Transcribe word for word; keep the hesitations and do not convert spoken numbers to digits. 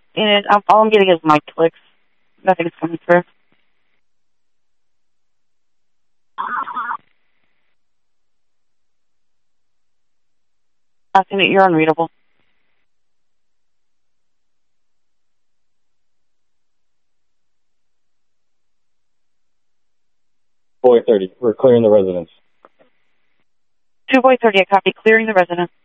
And I'm, all I'm getting is mic clicks. Nothing's coming through. Asking that you're unreadable. Boy thirty, we're clearing the residence. Two boy thirty, I copy. Clearing the residence.